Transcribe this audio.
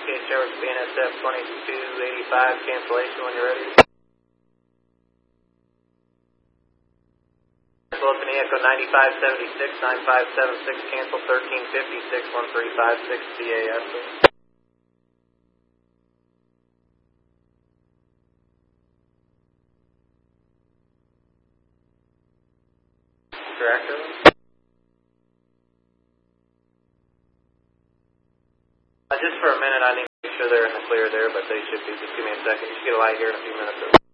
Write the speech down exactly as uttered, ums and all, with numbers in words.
Case Chevrolet B N S F twenty-two eighty-five, cancellation when you're ready. Wilson Echo ninety-five seventy-six, nine five seven six, cancel thirteen fifty-six, one three five six C A S. Director? Uh, just for a minute, I need to make sure they're in the clear there, but they should be. Just give me a second. You should get a light here in a few minutes.